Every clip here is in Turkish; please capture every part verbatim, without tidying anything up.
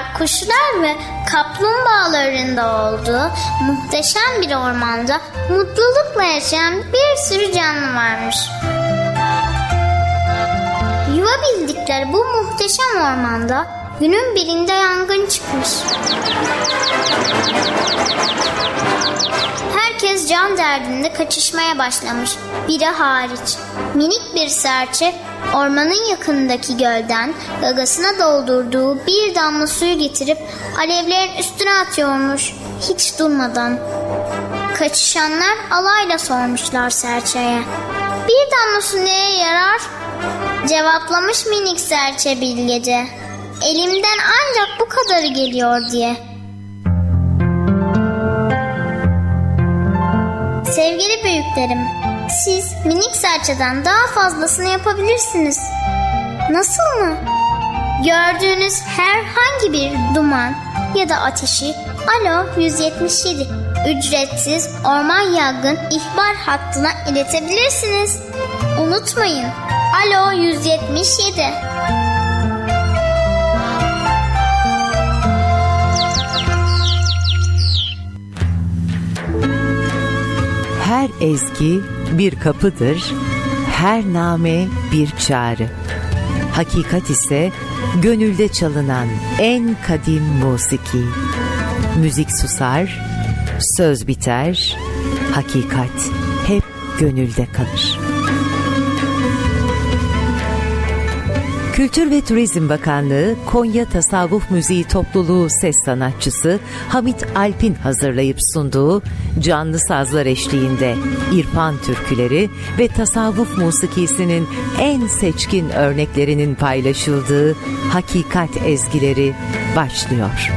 ayılar, kuşlar ve kaplumbağaların da olduğu muhteşem bir ormanda mutlulukla yaşayan bir sürü canlı varmış. Yuva bildikleri bu muhteşem ormanda günün birinde yangın çıkmış. Herkes can derdinde kaçışmaya başlamış, biri hariç. Minik bir serçe ormanın yakınındaki gölden gagasına doldurduğu bir damla suyu getirip alevlerin üstüne atıyormuş, hiç durmadan. Kaçışanlar alayla sormuşlar serçeye, "Bir damla su neye yarar?" Cevaplamış minik serçe bilgece, "Elimden ancak bu kadarı geliyor diye." Sevgili büyüklerim, siz minik serçeden daha fazlasını yapabilirsiniz. Nasıl mı? Gördüğünüz herhangi bir duman ya da ateşi Alo yüz yetmiş yedi ücretsiz orman yangın ihbar hattına iletebilirsiniz. Unutmayın, Alo yüz yetmiş yedi. Her ezgi bir kapıdır, her name bir çağrı. Hakikat ise gönülde çalınan en kadim musiki. Müzik susar, söz biter, hakikat hep gönülde kalır. Kültür ve Turizm Bakanlığı, Konya Tasavvuf Müziği Topluluğu ses sanatçısı Hamit Alp'in hazırlayıp sunduğu canlı sazlar eşliğinde İrfan türküleri ve tasavvuf musikisinin en seçkin örneklerinin paylaşıldığı Hakikat ezgileri başlıyor.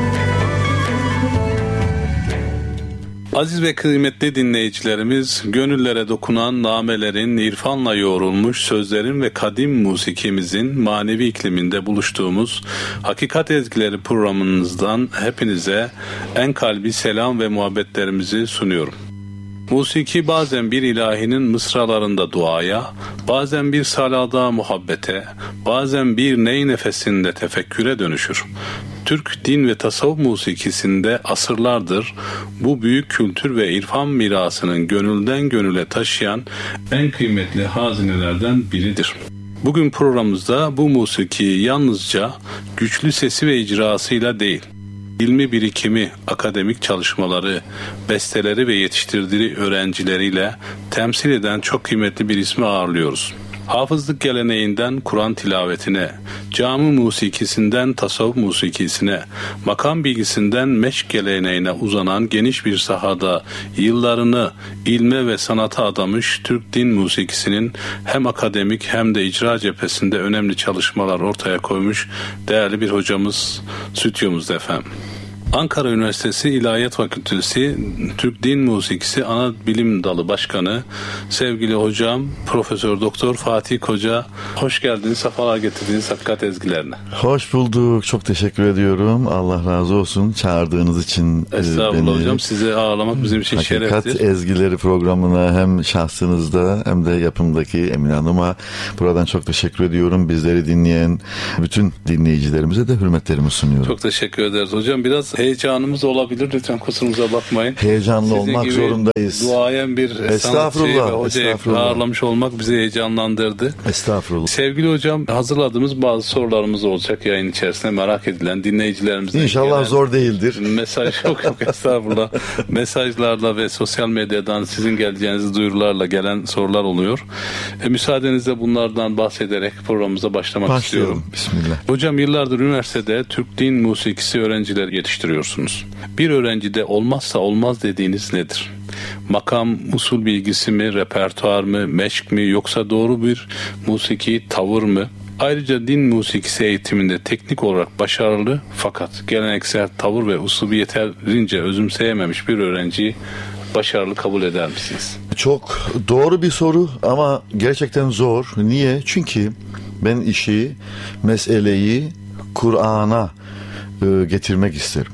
Aziz ve kıymetli dinleyicilerimiz, gönüllere dokunan namelerin, irfanla yoğrulmuş sözlerin ve kadim musikimizin manevi ikliminde buluştuğumuz Hakikat Ezgileri programımızdan hepinize en kalbi selam ve muhabbetlerimizi sunuyorum. Musiki bazen bir ilahinin mısralarında duaya, bazen bir salada muhabbete, bazen bir ney nefesinde tefekküre dönüşür. Türk din ve tasavvuf musikisinde asırlardır bu büyük kültür ve irfan mirasının gönülden gönüle taşıyan en kıymetli hazinelerden biridir. Bugün programımızda bu musikiyi yalnızca güçlü sesi ve icrasıyla değil, ilmi birikimi, akademik çalışmaları, besteleri ve yetiştirdiği öğrencileriyle temsil eden çok kıymetli bir ismi ağırlıyoruz. Hafızlık geleneğinden Kur'an tilavetine, cami musikisinden tasavvuf musikisine, makam bilgisinden meşk geleneğine uzanan geniş bir sahada yıllarını ilme ve sanata adamış Türk din musikisinin hem akademik hem de icra cephesinde önemli çalışmalar ortaya koymuş değerli bir hocamız stüdyomuzda efendim. Ankara Üniversitesi İlahiyat Fakültesi Türk Din Musikisi Ana Bilim Dalı Başkanı sevgili hocam Profesör Doktor Fatih Koca, hoş geldiniz, sefalar getirdiniz Hakikat Ezgilerine. Hoş bulduk, çok teşekkür ediyorum, Allah razı olsun çağırdığınız için. Estağfurullah beni, hocam, sizi ağırlamak bizim için Hakikat şereftir. Hakikat Ezgileri programına hem şahsınızda hem de yapımdaki Emine Hanım'a buradan çok teşekkür ediyorum. Bizleri dinleyen bütün dinleyicilerimize de hürmetlerimi sunuyorum. Çok teşekkür ederiz hocam. Biraz heyecanımız olabilir, lütfen kusurumuza bakmayın. Heyecanlı Sizin olmak gibi duayız. Duayen bir sanatçıyı ve hocayı ağırlamış olmak bizi heyecanlandırdı. Estağfurullah. Sevgili hocam, hazırladığımız bazı sorularımız olacak yayın içerisinde, merak edilen dinleyicilerimizden. İnşallah zor değildir. Mesaj yok yok estağfurullah. Mesajlarla ve sosyal medyadan sizin geleceğiniz duyurularla gelen sorular oluyor. E, müsaadenizle bunlardan bahsederek programımıza başlamak Başlayalım. istiyorum. Bismillah. Hocam, yıllardır üniversitede Türk din musikisi öğrencileri yetiştiriyorsunuz. Bir öğrencide olmazsa olmaz dediğiniz nedir? Makam, usul bilgisi mi, repertuar mı, meşk mi, yoksa doğru bir musiki tavır mı? Ayrıca din musikisi eğitiminde teknik olarak başarılı fakat geleneksel tavır ve usubu yeterince özümseyememiş bir öğrenciyi başarılı kabul eder misiniz? Çok doğru bir soru ama gerçekten zor. Niye? Çünkü ben işi, meseleyi Kur'an'a e, getirmek isterim.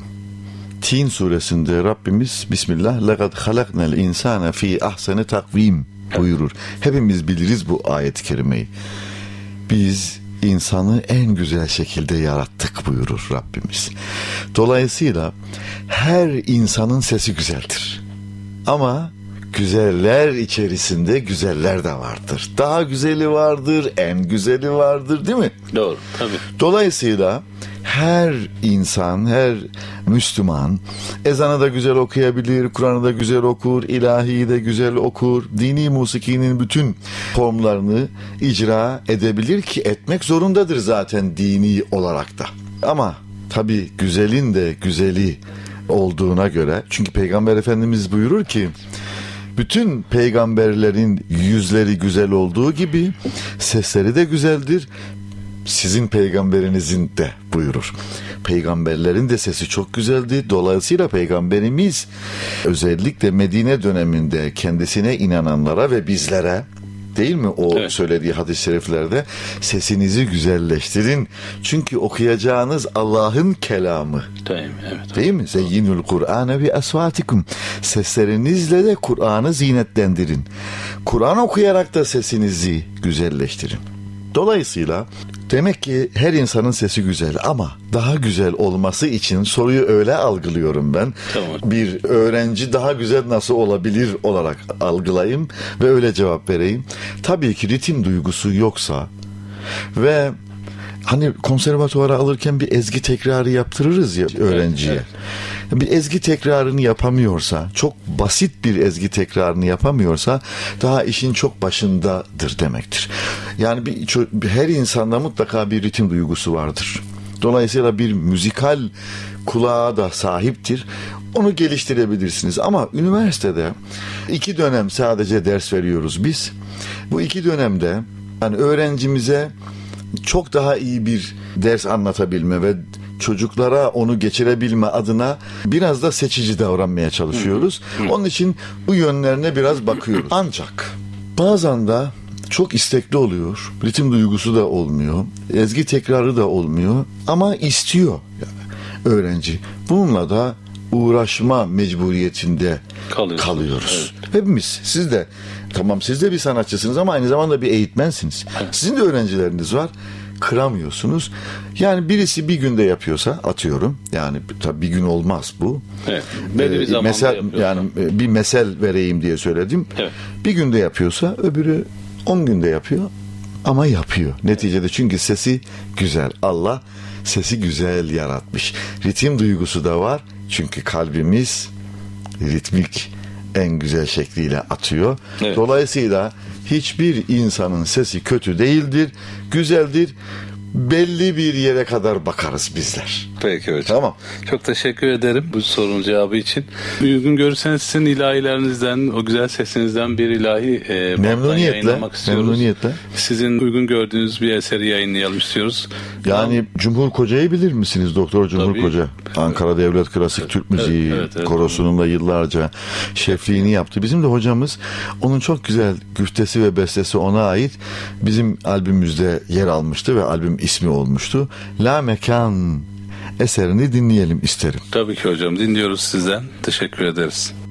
Tin suresinde Rabbimiz Bismillah لَقَدْ خَلَقْنَا الْاِنْسَانَ ف۪ي اَحْسَنِ takvim buyurur. Hepimiz biliriz bu ayet-i kerimeyi. Biz insanı en güzel şekilde yarattık buyurur Rabbimiz. Dolayısıyla her insanın sesi güzeldir. Ama güzeller içerisinde güzeller de vardır. Daha güzeli vardır, en güzeli vardır, değil mi? Doğru, tabii. Dolayısıyla her insan, her Müslüman ezanı da güzel okuyabilir, Kur'an'ı da güzel okur, ilahiyi de güzel okur, dini musikinin bütün formlarını icra edebilir ki etmek zorundadır zaten dini olarak da. Ama tabii güzelin de güzeli olduğuna göre, çünkü Peygamber Efendimiz buyurur ki bütün peygamberlerin yüzleri güzel olduğu gibi sesleri de güzeldir. Sizin peygamberinizin de buyurur. Peygamberlerin de sesi çok güzeldi. Dolayısıyla peygamberimiz özellikle Medine döneminde kendisine inananlara ve bizlere, değil mi o evet. söylediği hadis-i şeriflerde, sesinizi güzelleştirin. Çünkü okuyacağınız Allah'ın kelamı. Değil mi? Evet. Değil mi? Zeyyinul Kur'ane bi asvatikum. Seslerinizle de Kur'an'ı zinetlendirin. Kur'an okuyarak da sesinizi güzelleştirin. Dolayısıyla demek ki her insanın sesi güzel ama daha güzel olması için soruyu öyle algılıyorum ben. Tamam. Bir öğrenci daha güzel nasıl olabilir olarak algılayayım ve öyle cevap vereyim. Tabii ki ritim duygusu yoksa ve hani konservatuvara alırken bir ezgi tekrarı yaptırırız ya öğrenciye. Evet, evet. Bir ezgi tekrarını yapamıyorsa, çok basit bir ezgi tekrarını yapamıyorsa daha işin çok başındadır demektir. Yani bir, her insanda mutlaka bir ritim duygusu vardır. Dolayısıyla bir müzikal kulağa da sahiptir. Onu geliştirebilirsiniz. Ama üniversitede iki dönem sadece ders veriyoruz biz. Bu iki dönemde yani öğrencimize çok daha iyi bir ders anlatabilme ve çocuklara onu geçirebilme adına biraz da seçici davranmaya çalışıyoruz. Onun için bu yönlerine biraz bakıyoruz. Ancak bazen de çok istekli oluyor. Ritim duygusu da olmuyor. Ezgi tekrarı da olmuyor. Ama istiyor yani öğrenci. Bununla da uğraşma mecburiyetinde Kalıyorsun. kalıyoruz. Evet. Hepimiz. Siz de tamam siz de bir sanatçısınız ama aynı zamanda bir eğitmensiniz. Evet. Sizin de öğrencileriniz var. Kıramıyorsunuz. Yani birisi bir günde yapıyorsa atıyorum. Yani tabii bir gün olmaz bu. Evet. Belli bir zamanda mesel, yapıyorsa. yani bir mesel vereyim diye söyledim. Evet. Bir günde yapıyorsa öbürü on günde yapıyor ama yapıyor. Neticede çünkü sesi güzel. Allah sesi güzel yaratmış. Ritim duygusu da var. Çünkü kalbimiz ritmik en güzel şekliyle atıyor. Evet. Dolayısıyla hiçbir insanın sesi kötü değildir, güzeldir. Belli bir yere kadar bakarız bizler. Peki hocam. Tamam. Çok teşekkür ederim bu sorunun cevabı için. Uygun görürseniz sizin ilahilerinizden, o güzel sesinizden bir ilahi e, memnuniyetle, memnuniyetle. Sizin uygun gördüğünüz bir eseri yayınlayalım istiyoruz. Yani tamam. Cumhur Koca'yı bilir misiniz? Doktor Cumhur Tabii. Koca. Ankara Devlet Klasik evet. Türk Müziği evet, evet, evet. Korosu'nun da yıllarca şefliğini yaptı. Bizim de hocamız, onun çok güzel güftesi ve bestesi ona ait. Bizim albümümüzde yer almıştı ve albüm ismi olmuştu. La Mekan eserini dinleyelim isterim. Tabii ki hocam, dinliyoruz sizden. Teşekkür ederiz.